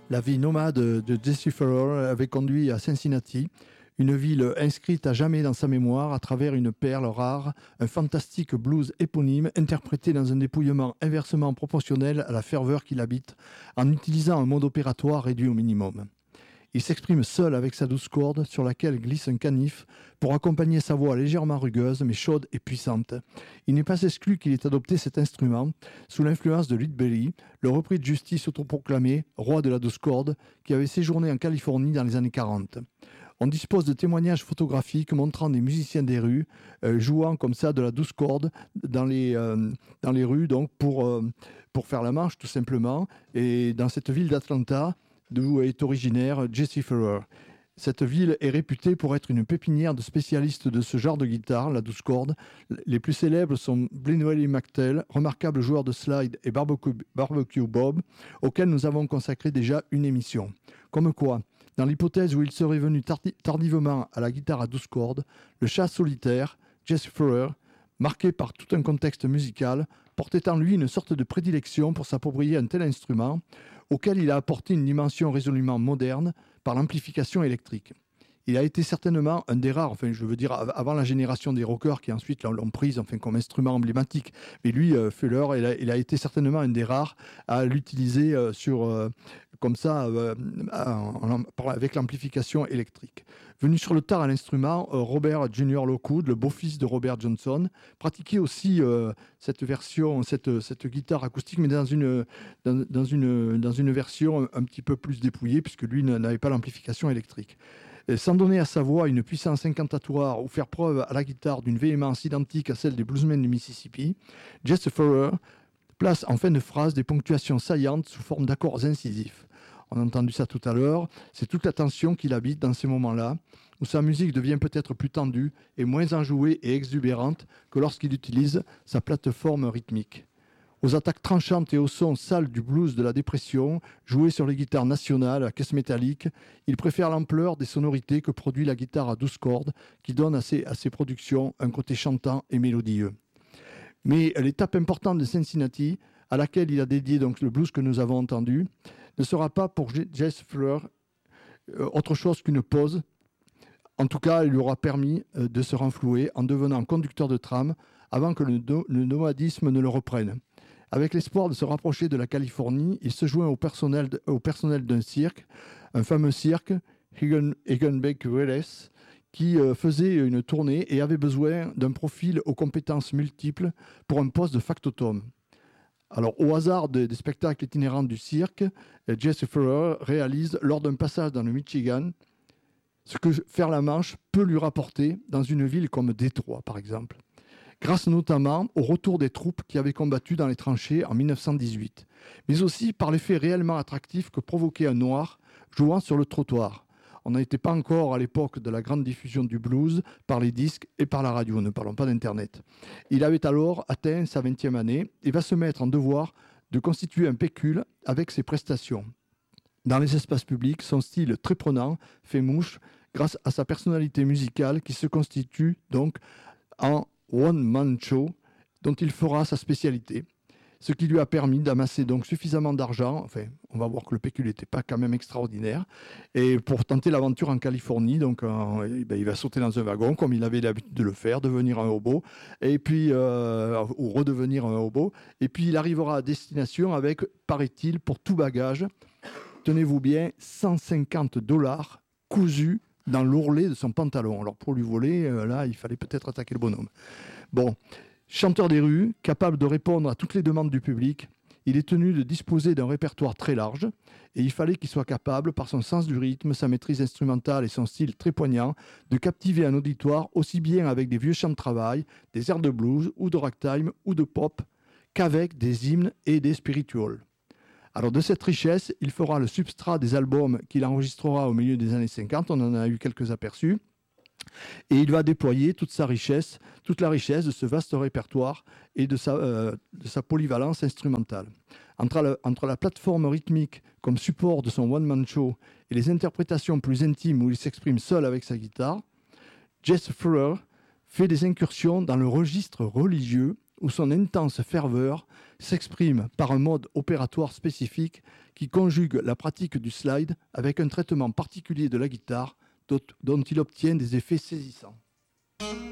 La vie nomade de Jesse Farrell avait conduit à Cincinnati, une ville inscrite à jamais dans sa mémoire à travers une perle rare, un fantastique blues éponyme interprété dans un dépouillement inversement proportionnel à la ferveur qui l'habite, en utilisant un mode opératoire réduit au minimum. Il s'exprime seul avec sa douce corde sur laquelle glisse un canif pour accompagner sa voix légèrement rugueuse mais chaude et puissante. Il n'est pas exclu qu'il ait adopté cet instrument sous l'influence de Lead Belly, le repris de justice autoproclamé, roi de la douce corde, qui avait séjourné en Californie dans les années 40. On dispose de témoignages photographiques montrant des musiciens des rues jouant comme ça de la douce corde dans les rues donc pour faire la marche tout simplement. Et dans cette ville d'Atlanta, d'où est originaire Jesse Farrell. Cette ville est réputée pour être une pépinière de spécialistes de ce genre de guitare, la douce corde. Les plus célèbres sont Blinwelly McTell, remarquable joueur de slide, et Barbecue Bob, auquel nous avons consacré déjà une émission. Comme quoi, dans l'hypothèse où il serait venu tardivement à la guitare à 12 cordes, le chat solitaire, Jesse Farrell, marqué par tout un contexte musical, portait en lui une sorte de prédilection pour s'approprier un tel instrument, auquel il a apporté une dimension résolument moderne par l'amplification électrique. Il a été certainement un des rares, enfin je veux dire avant la génération des rockers qui ensuite l'ont prise comme instrument emblématique, mais lui, Fuller, il a été certainement un des rares à l'utiliser comme ça avec l'amplification électrique. Venu sur le tard à l'instrument, Robert Junior Lockwood, le beau-fils de Robert Johnson, pratiquait aussi cette guitare acoustique, mais dans une version un petit peu plus dépouillée, puisque lui n'avait pas l'amplification électrique. Et sans donner à sa voix une puissance incantatoire ou faire preuve à la guitare d'une véhémence identique à celle des bluesmen du Mississippi, Jesse Farrell place en fin de phrase des ponctuations saillantes sous forme d'accords incisifs. On a entendu ça tout à l'heure, c'est toute la tension qu'il habite dans ces moments-là, où sa musique devient peut-être plus tendue et moins enjouée et exubérante que lorsqu'il utilise sa plateforme rythmique. Aux attaques tranchantes et au son sale du blues de la dépression, joué sur les guitares nationales à caisse métallique, il préfère l'ampleur des sonorités que produit la guitare à 12 cordes, qui donne à ses productions un côté chantant et mélodieux. Mais l'étape importante de Cincinnati, à laquelle il a dédié donc le blues que nous avons entendu, ne sera pas pour Jesse Farrell autre chose qu'une pause. En tout cas, il lui aura permis de se renflouer en devenant conducteur de tram avant que le nomadisme ne le reprenne. Avec l'espoir de se rapprocher de la Californie, il se joint au personnel d'un cirque, un fameux cirque, Hagenbeck Willis, qui faisait une tournée et avait besoin d'un profil aux compétences multiples pour un poste de factotum. Alors, au hasard des spectacles itinérants du cirque, Jesse Farrell réalise, lors d'un passage dans le Michigan, ce que faire la manche peut lui rapporter dans une ville comme Détroit, par exemple. Grâce notamment au retour des troupes qui avaient combattu dans les tranchées en 1918, mais aussi par l'effet réellement attractif que provoquait un noir jouant sur le trottoir. On n'était pas encore à l'époque de la grande diffusion du blues par les disques et par la radio, ne parlons pas d'Internet. Il avait alors atteint sa 20e année et va se mettre en devoir de constituer un pécule avec ses prestations. Dans les espaces publics, son style très prenant fait mouche grâce à sa personnalité musicale qui se constitue donc en one-man show dont il fera sa spécialité. Ce qui lui a permis d'amasser donc suffisamment d'argent, enfin, on va voir que le pécule n'était pas quand même extraordinaire, et pour tenter l'aventure en Californie, donc il va sauter dans un wagon, comme il avait l'habitude de le faire, devenir un hobo, et puis, ou redevenir un hobo, et puis il arrivera à destination avec, paraît-il, pour tout bagage, tenez-vous bien, $150 cousus dans l'ourlet de son pantalon. Alors pour lui voler, là, il fallait peut-être attaquer le bonhomme. Bon. Chanteur des rues, capable de répondre à toutes les demandes du public, il est tenu de disposer d'un répertoire très large et il fallait qu'il soit capable, par son sens du rythme, sa maîtrise instrumentale et son style très poignant, de captiver un auditoire aussi bien avec des vieux chants de travail, des airs de blues ou de ragtime ou de pop qu'avec des hymnes et des spirituals. Alors de cette richesse, il fera le substrat des albums qu'il enregistrera au milieu des années 50, on en a eu quelques aperçus, et il va déployer toute la richesse de ce vaste répertoire et de sa polyvalence instrumentale. Entre la plateforme rythmique comme support de son one-man show et les interprétations plus intimes où il s'exprime seul avec sa guitare, Jesse Farrell fait des incursions dans le registre religieux où son intense ferveur s'exprime par un mode opératoire spécifique qui conjugue la pratique du slide avec un traitement particulier de la guitare dont il obtient des effets saisissants.